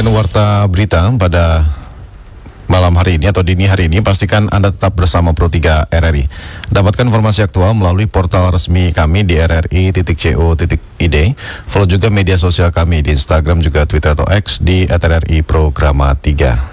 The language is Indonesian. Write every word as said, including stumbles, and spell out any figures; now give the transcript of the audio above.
menyampaikan warta berita pada malam hari ini atau dini hari ini, pastikan Anda tetap bersama Pro tiga R R I. Dapatkan informasi aktual melalui portal resmi kami di r r i titik co titik i d. Follow juga media sosial kami di Instagram juga Twitter atau X di at r r i programa tiga.